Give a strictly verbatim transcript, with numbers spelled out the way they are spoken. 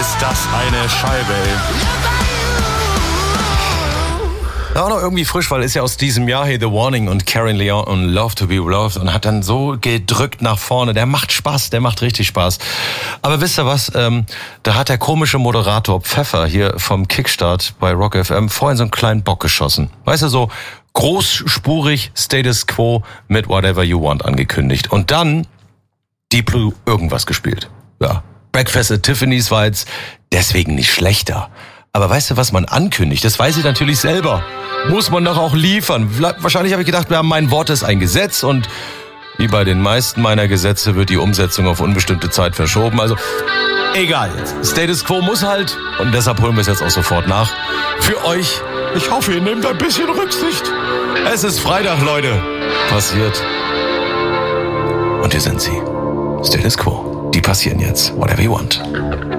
ist das eine Scheibe, ey. Ja, auch noch irgendwie frisch, weil ist ja aus diesem Jahr hier The Warning und Karen Leon und Love to be Loved und hat dann so gedrückt nach vorne. Der macht Spaß, der macht richtig Spaß. Aber wisst ihr was, ähm, da hat der komische Moderator Pfeffer hier vom Kickstart bei Rock F M vorhin so einen kleinen Bock geschossen. Weißt du, so großspurig Status Quo mit Whatever You Want angekündigt. Und dann Deep Blue irgendwas gespielt. Ja, Breakfast at Tiffany's war jetzt deswegen nicht schlechter. Aber weißt du, was man ankündigt? Das weiß ich natürlich selber. Muss man doch auch liefern. Wahrscheinlich habe ich gedacht, wir haben mein Wort ist ein Gesetz und wie bei den meisten meiner Gesetze wird die Umsetzung auf unbestimmte Zeit verschoben. Also egal jetzt. Status Quo muss halt und deshalb holen wir es jetzt auch sofort nach. Für euch, ich hoffe, ihr nehmt ein bisschen Rücksicht. Es ist Freitag, Leute. Passiert. Und hier sind sie. Status Quo. Die passieren jetzt. Whatever you want.